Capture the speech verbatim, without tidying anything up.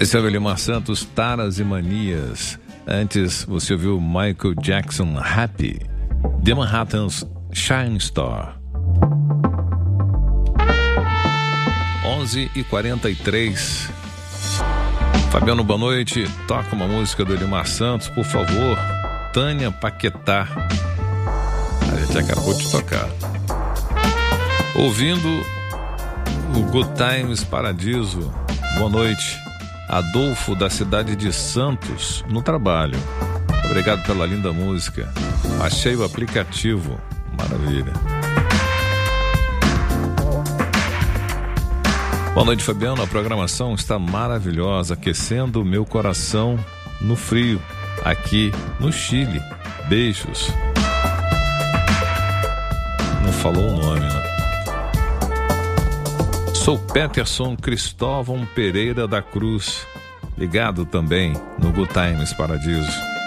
Esse é o Elimar Santos, Taras e Manias. Antes você ouviu Michael Jackson, Happy, The Manhattans, Shine Star. onze e quarenta e três. Fabiano, boa noite. Toca uma música do Elimar Santos, por favor. Tânia Paquetá. A gente acabou de tocar. Ouvindo o Good Times Paradiso. Boa noite. Adolfo, da cidade de Santos, no trabalho. Obrigado pela linda música. Achei o aplicativo. Maravilha. Boa noite, Fabiano. A programação está maravilhosa, aquecendo o meu coração no frio, aqui no Chile. Beijos. Não falou o nome, né? Sou Peterson Cristóvão Pereira da Cruz, ligado também no Good Times Paradiso.